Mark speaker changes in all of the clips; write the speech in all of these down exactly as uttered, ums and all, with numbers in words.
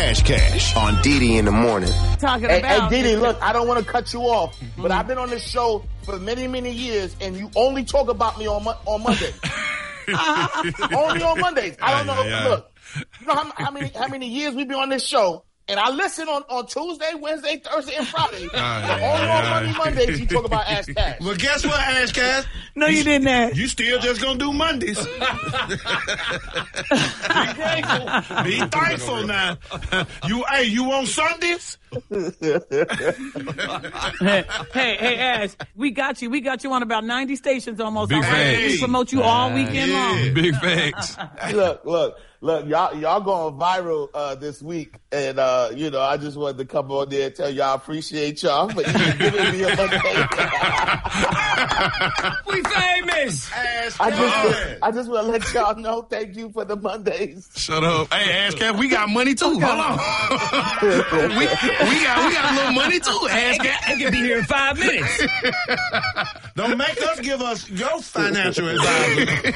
Speaker 1: Ash Cash on Didi in the morning.
Speaker 2: Talking
Speaker 3: hey,
Speaker 2: about.
Speaker 3: Hey, Didi, look, I don't want to cut you off, mm-hmm. but I've been on this show for many, many years, and you only talk about me on on Monday. Only on Mondays. I don't know. Yeah, yeah. Look, you know how, how many how many years we've been on this show, and I listen on, on Tuesday, Wednesday, Thursday, and Friday. Uh, yeah, only yeah, on Monday, Mondays you talk about Ash Cash.
Speaker 4: Well, guess what, Ash Cash?
Speaker 2: No, you didn't, Ash.
Speaker 4: You still just gonna do Mondays. Be grateful. Be thankful now. You, hey, you on Sundays?
Speaker 2: hey, hey, hey, Ash, we got you. We got you on about ninety stations almost.
Speaker 5: Big
Speaker 2: all right? We promote you all weekend
Speaker 5: yeah.
Speaker 2: long.
Speaker 5: Big facts.
Speaker 3: Look, look. Look, y'all, y'all going viral uh, this week, and uh, you know, I just wanted to come on there and tell y'all I appreciate y'all for even giving me a Monday.
Speaker 6: We famous.
Speaker 3: Ash I just, I just want to let y'all know, thank you for the Mondays.
Speaker 5: Shut up, hey Ash Cash, we got money too. Hold on, we, we got we got a little money too. Ash Cash,
Speaker 6: I could be here in five minutes.
Speaker 4: Don't make us give us your financial advisor.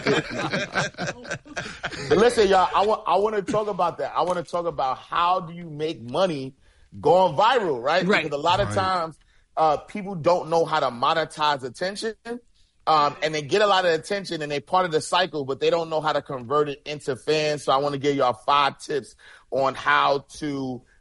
Speaker 3: Listen. Listen, y'all, I want I want to talk about that. I want to talk about how do you make money going viral, right?
Speaker 2: Right.
Speaker 3: Because a lot of
Speaker 5: right.
Speaker 3: times uh, people don't know how to monetize attention, um, and they get a lot of attention and they're part of the cycle, but they don't know how to convert it into fans. So I want to give y'all five tips on how to